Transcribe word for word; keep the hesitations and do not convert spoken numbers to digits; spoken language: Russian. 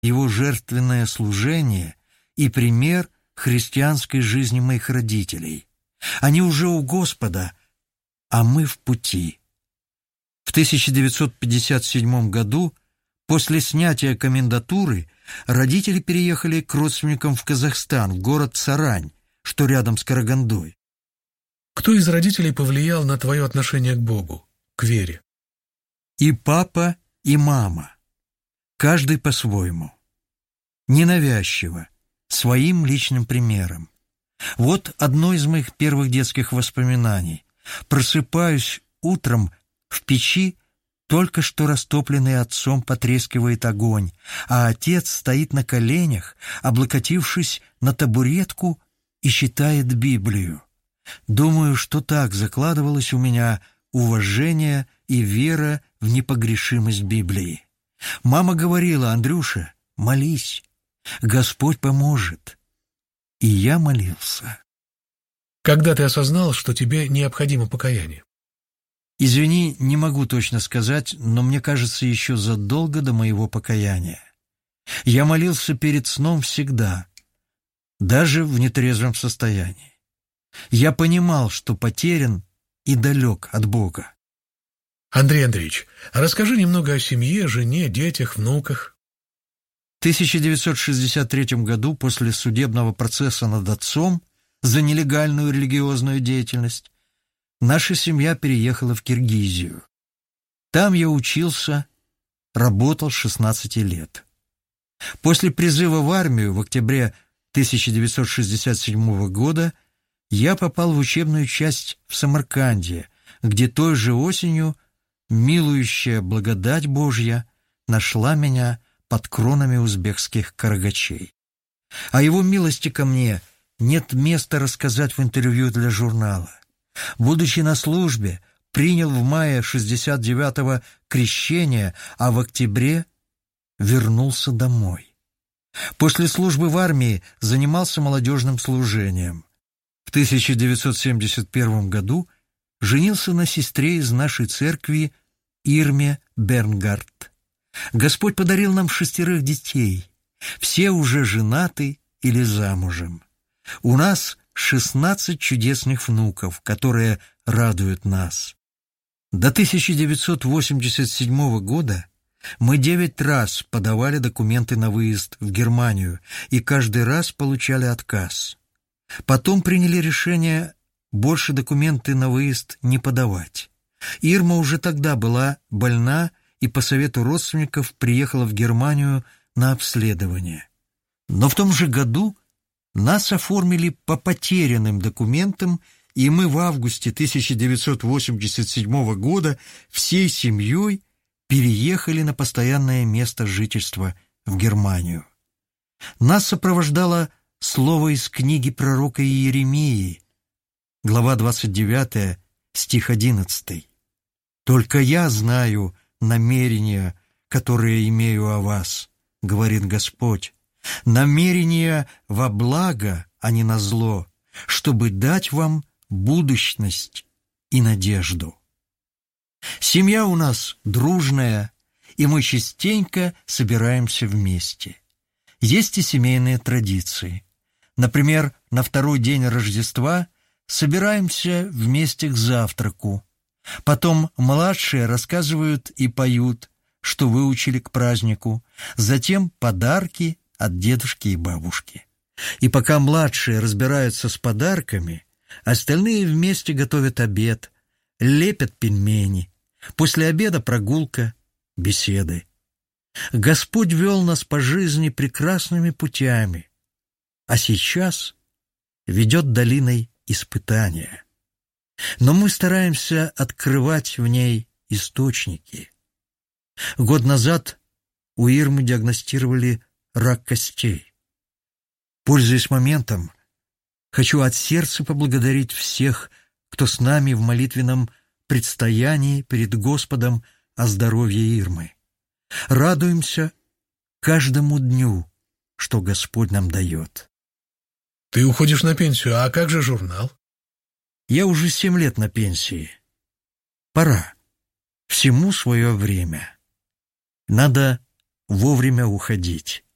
его жертвенное служение и пример христианской жизни моих родителей. Они уже у Господа, а мы в пути. В тысяча девятьсот пятьдесят седьмом году, после снятия комендатуры, родители переехали к родственникам в Казахстан, в город Сарань, что рядом с Карагандой. Кто из родителей повлиял на твое отношение к Богу, к вере? И папа, и мама. Каждый по-своему. Ненавязчиво, своим личным примером. Вот одно из моих первых детских воспоминаний. Просыпаюсь утром, в печи только что растопленный отцом потрескивает огонь, а отец стоит на коленях, облокотившись на табуретку, и читает Библию. Думаю, что так закладывалось у меня уважение и вера в непогрешимость Библии. Мама говорила: «Андрюша, молись, Господь поможет». И я молился. Когда ты осознал, что тебе необходимо покаяние? Извини, не могу точно сказать, но мне кажется, еще задолго до моего покаяния. Я молился перед сном всегда, даже в нетрезвом состоянии. Я понимал, что потерян и далек от Бога. Андрей Андреевич, расскажи немного о семье, жене, детях, внуках. В тысяча девятьсот шестьдесят третьем году, после судебного процесса над отцом за нелегальную религиозную деятельность, наша семья переехала в Киргизию. Там я учился, работал с шестнадцати лет. После призыва в армию в октябре тысяча девятьсот шестьдесят седьмого года я попал в учебную часть в Самарканде, где той же осенью милующая благодать Божья нашла меня под кронами узбекских карагачей. О его милости ко мне нет места рассказать в интервью для журнала. Будучи на службе, принял в мае шестьдесят девятого крещение, а в октябре вернулся домой. После службы в армии занимался молодежным служением. В тысяча девятьсот семьдесят первом году женился на сестре из нашей церкви Ирме Бернгард. Господь подарил нам шестерых детей, все уже женаты или замужем. У нас шестнадцать чудесных внуков, которые радуют нас. До тысяча девятьсот восемьдесят седьмого года мы девять раз подавали документы на выезд в Германию и каждый раз получали отказ. Потом приняли решение больше документы на выезд не подавать. Ирма уже тогда была больна и по совету родственников приехала в Германию на обследование. Но в том же году нас оформили по потерянным документам, и мы в августе тысяча девятьсот восемьдесят седьмого года всей семьей переехали на постоянное место жительства в Германию. Нас сопровождало слово из книги пророка Иеремии, глава двадцать девятая, стих одиннадцатый. «Только я знаю намерения, которые имею о вас, — говорит Господь, — намерения во благо, а не на зло, чтобы дать вам будущность и надежду». Семья у нас дружная, и мы частенько собираемся вместе. Есть и семейные традиции. Например, на второй день Рождества собираемся вместе к завтраку. Потом младшие рассказывают и поют, что выучили к празднику. Затем подарки от дедушки и бабушки. И пока младшие разбираются с подарками, остальные вместе готовят обед, лепят пельмени. После обеда прогулка, беседы. Господь вел нас по жизни прекрасными путями, а сейчас ведет долиной испытания. Но мы стараемся открывать в ней источники. Год назад у Ирмы диагностировали рак костей. Пользуясь моментом, хочу от сердца поблагодарить всех, кто с нами в молитвенном предстоянии перед Господом о здоровье Ирмы. Радуемся каждому дню, что Господь нам дает. Ты уходишь на пенсию, а как же журнал? Я уже семь лет на пенсии. Пора. Всему свое время. Надо вовремя уходить.